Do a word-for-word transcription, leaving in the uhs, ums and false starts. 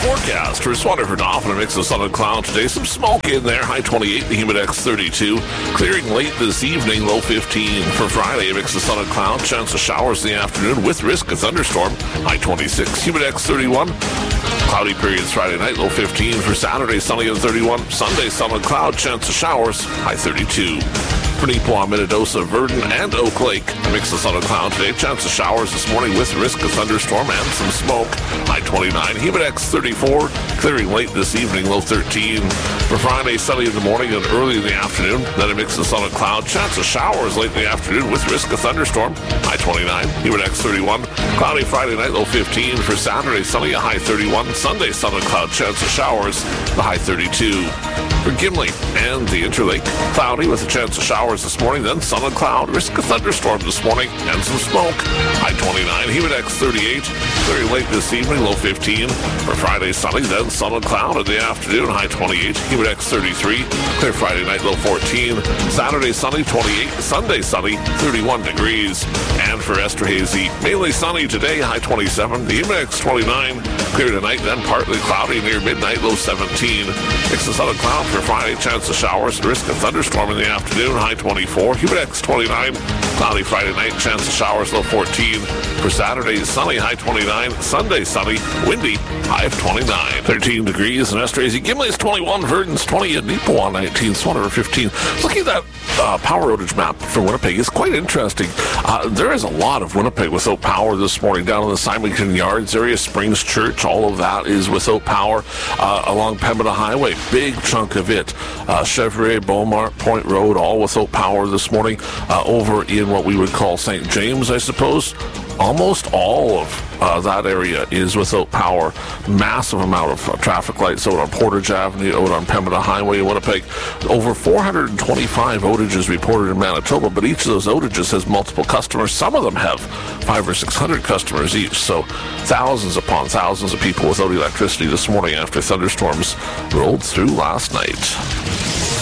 forecast for Swaterford off and a mix of sun and cloud today. Some smoke in there, high twenty-eight, the Humidex thirty-two. Clearing late this evening, low fifteen. For Friday, a mix of sun and cloud. Chance of showers in the afternoon with risk of thunderstorm, high twenty-six. Humidex thirty-one. Cloudy periods Friday night, low fifteen. For Saturday, sunny and thirty-one. Sunday, sun and cloud. Chance of showers, high thirty-two. For Neepawa, Minnedosa, Verdon, and Oak Lake, a mix of sun and cloud today. Chance of showers this morning with risk of thunderstorm and some smoke. High twenty-nine. Humidex thirty-four. Clearing late this evening, low thirteen. For Friday, sunny in the morning and early in the afternoon. Then a mix of sun and cloud. Chance of showers late in the afternoon with risk of thunderstorm. High twenty-nine. Humidex thirty-one. Cloudy Friday night, low fifteen. For Saturday, sunny, a high thirty-one. Sunday, sun and cloud. Chance of showers, the high thirty-two. For Gimli and the Interlake, cloudy with a chance of showers this morning, then sun and cloud. Risk of thunderstorm this morning and some smoke. High twenty-nine. Humidex thirty-eight. Clearing late this evening, low fifteen. For Friday, sunny, then sun and cloud in the afternoon. High twenty-eight. Humidex thirty-three. Clear Friday night, low fourteen. Saturday, sunny, twenty-eight. Sunday, sunny, thirty-one degrees. And for Esterhazy, mainly sunny today, high twenty-seven. The Humidex twenty-nine. Clear tonight, then partly cloudy near midnight, low seventeen. Mix of sun and cloud for Friday. Chance of showers and risk of thunderstorm in the afternoon. High twenty-four. Humidex twenty-nine. Cloudy Friday night. Chance of showers. Low fourteen. For Saturday, sunny. High twenty-nine. Sunday, sunny. Windy. High of twenty-nine. thirteen degrees in Esterhazy. Gimli's twenty-one. Verdon's twenty. And Neepawa nineteen. Swatter fifteen. Looking at that uh, power outage map for Winnipeg is quite interesting. Uh, there is a lot of Winnipeg without power this morning. Down in the Symington Yards area, Springs Church, all of that is without power. Uh, along Pembina Highway, big chunk of it. Uh, Chevrolet, Beaumont, Point Road, all without power this morning. Uh, over in what we would call Saint James, I suppose, almost all of uh, that area is without power. Massive amount of uh, traffic lights out on Portage Avenue, out on Pembina Highway in Winnipeg. Over four hundred twenty-five outages reported in Manitoba, but each of those outages has multiple customers. Some of them have five or six hundred customers each, so thousands upon thousands of people without electricity this morning after thunderstorms rolled through last night.